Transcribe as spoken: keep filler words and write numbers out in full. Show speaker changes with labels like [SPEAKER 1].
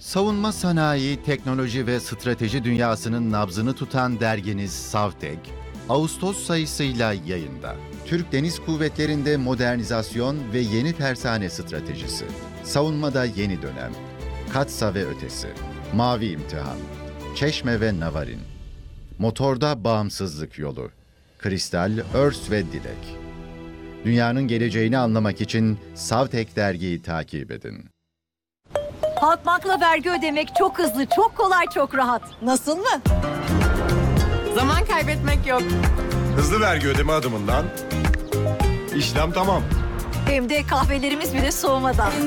[SPEAKER 1] Savunma sanayi, teknoloji ve strateji dünyasının nabzını tutan derginiz Savtek, Ağustos sayısıyla yayında. Türk Deniz Kuvvetleri'nde modernizasyon ve yeni tersane stratejisi. Savunmada yeni dönem. Katsa ve ötesi. Mavi imtihan. Çeşme ve Navarin. Motorda bağımsızlık yolu. Kristal, Örs ve Dilek. Dünyanın geleceğini anlamak için Savtek dergiyi takip edin.
[SPEAKER 2] Halkbank'la vergi ödemek çok hızlı, çok kolay, çok rahat.
[SPEAKER 3] Nasıl mı?
[SPEAKER 4] Zaman kaybetmek yok.
[SPEAKER 5] Hızlı vergi ödeme adımından işlem tamam.
[SPEAKER 2] Hem de kahvelerimiz bile soğumadan.